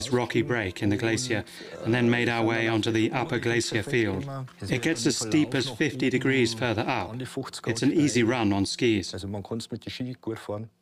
rocky break in the glacier and then made our way onto the upper glacier field. It gets as steep as 50 degrees further up. It's an easy run on skis. Also man kann es mit den Ski gut fahren.